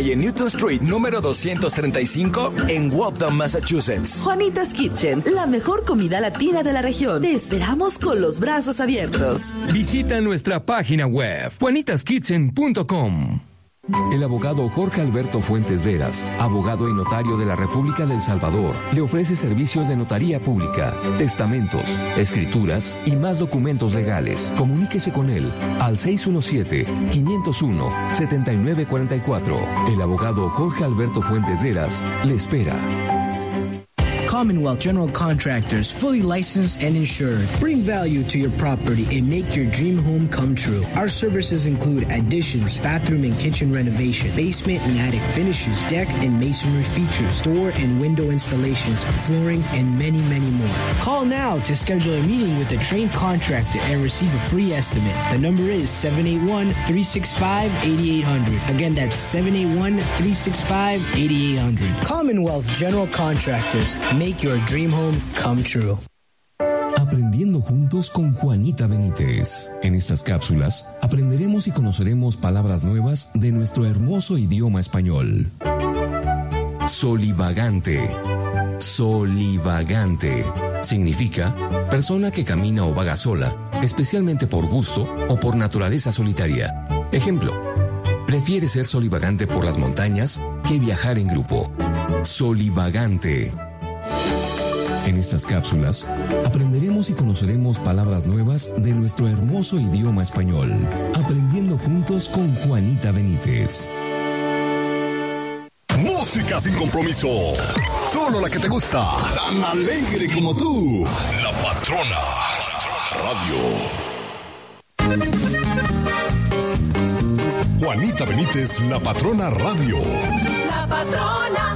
calle Newton Street, número 235, en Waltham, Massachusetts. Juanita's Kitchen, la mejor comida latina de la región. Te esperamos con los brazos abiertos. Visita nuestra página web, juanitaskitchen.com. El abogado Jorge Alberto Fuentes de Heras, abogado y notario de la República del Salvador, le ofrece servicios de notaría pública, testamentos, escrituras y más documentos legales. Comuníquese con él al 617-501-7944. El abogado Jorge Alberto Fuentes de Heras le espera. Commonwealth General Contractors, fully licensed and insured. Bring value to your property and make your dream home come true. Our services include additions, bathroom and kitchen renovation, basement and attic finishes, deck and masonry features, door and window installations, flooring, and many, many more. Call now to schedule a meeting with a trained contractor and receive a free estimate. The number is 781-365-8800. Again, that's 781-365-8800. Commonwealth General Contractors. Make your dream home come true. Aprendiendo juntos con Juanita Benítez. En estas cápsulas aprenderemos y conoceremos palabras nuevas de nuestro hermoso idioma español. Solivagante. Solivagante significa persona que camina o vaga sola, especialmente por gusto o por naturaleza solitaria. Ejemplo: prefiere ser solivagante por las montañas que viajar en grupo. Solivagante. En estas cápsulas aprenderemos y conoceremos palabras nuevas de nuestro hermoso idioma español. Aprendiendo juntos con Juanita Benítez. Música sin compromiso. Solo la que te gusta. Tan alegre como tú. La Patrona Radio. Juanita Benítez, La Patrona Radio. La Patrona.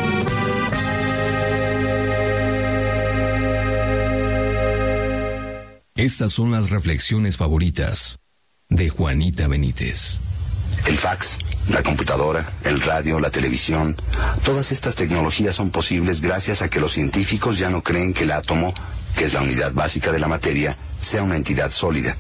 Estas son las reflexiones favoritas de Juanita Benítez. El fax, la computadora, el radio, la televisión, todas estas tecnologías son posibles gracias a que los científicos ya no creen que el átomo, que es la unidad básica de la materia, sea una entidad sólida.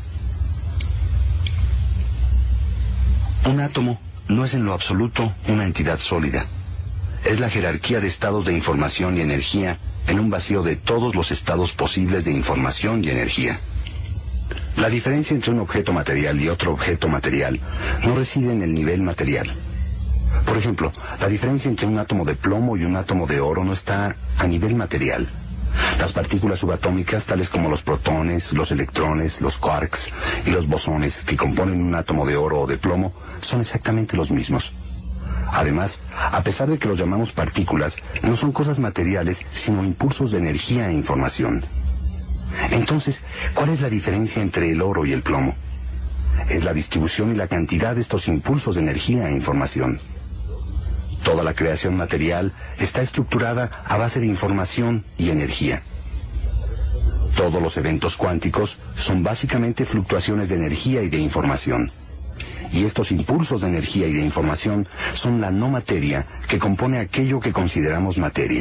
Un átomo no es en lo absoluto una entidad sólida. Es la jerarquía de estados de información y energía en un vacío de todos los estados posibles de información y energía. La diferencia entre un objeto material y otro objeto material no reside en el nivel material. Por ejemplo, la diferencia entre un átomo de plomo y un átomo de oro no está a nivel material. Las partículas subatómicas, tales como los protones, los electrones, los quarks y los bosones que componen un átomo de oro o de plomo, son exactamente los mismos. Además, a pesar de que los llamamos partículas, no son cosas materiales, sino impulsos de energía e información. Entonces, ¿cuál es la diferencia entre el oro y el plomo? Es la distribución y la cantidad de estos impulsos de energía e información. Toda la creación material está estructurada a base de información y energía. Todos los eventos cuánticos son básicamente fluctuaciones de energía y de información. Y estos impulsos de energía y de información son la no materia que compone aquello que consideramos materia.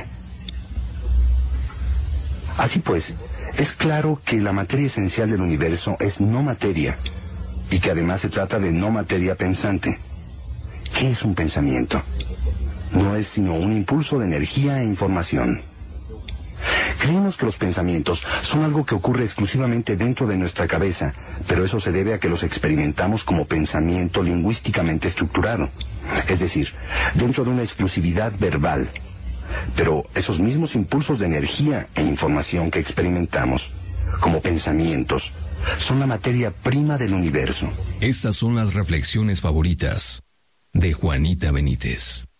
Así pues, es claro que la materia esencial del universo es no materia, y que además se trata de no materia pensante. ¿Qué es un pensamiento? No es sino un impulso de energía e información. Creemos que los pensamientos son algo que ocurre exclusivamente dentro de nuestra cabeza, pero eso se debe a que los experimentamos como pensamiento lingüísticamente estructurado, es decir, dentro de una exclusividad verbal. Pero esos mismos impulsos de energía e información que experimentamos, como pensamientos, son la materia prima del universo. Estas son las reflexiones favoritas de Juanita Benítez.